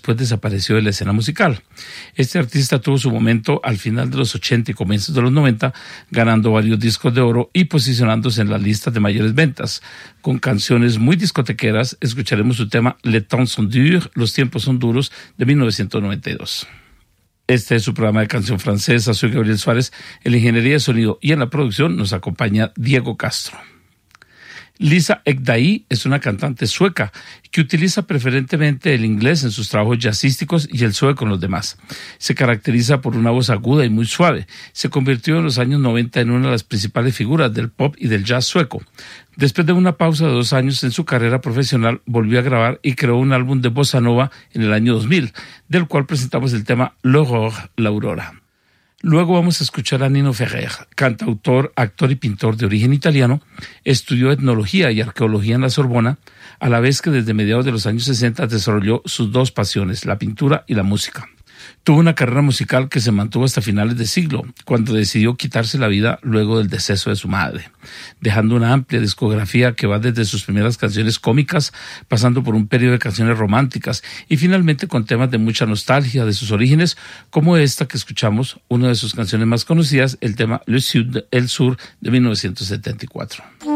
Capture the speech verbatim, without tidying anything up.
después desapareció de la escena musical. Este artista tuvo su momento al final de los ochenta y comienzos de los noventa, ganando varios discos de oro y posicionándose en las listas de mayores ventas. Con canciones muy discotequeras, escucharemos su tema Les temps sont durs, Los tiempos son duros, de mil novecientos noventa y dos. Este es su programa de canción francesa. Soy Gabriel Suárez. En la ingeniería de sonido y en la producción nos acompaña Diego Castro. Lisa Ekdahl es una cantante sueca que utiliza preferentemente el inglés en sus trabajos jazzísticos y el sueco en los demás. Se caracteriza por una voz aguda y muy suave. Se convirtió en los años noventa en una de las principales figuras del pop y del jazz sueco. Después de una pausa de dos años en su carrera profesional, volvió a grabar y creó un álbum de bossa nova en el año dos mil, del cual presentamos el tema L'Aurore, la Aurora. Luego vamos a escuchar a Nino Ferrer, cantautor, actor y pintor de origen italiano. Estudió etnología y arqueología en la Sorbona, a la vez que desde mediados de los años sesenta desarrolló sus dos pasiones, la pintura y la música. Tuvo una carrera musical que se mantuvo hasta finales de siglo, cuando decidió quitarse la vida luego del deceso de su madre, dejando una amplia discografía que va desde sus primeras canciones cómicas, pasando por un periodo de canciones románticas y finalmente con temas de mucha nostalgia de sus orígenes, como esta que escuchamos, una de sus canciones más conocidas, el tema Le Sud, El Sur, de mil novecientos setenta y cuatro.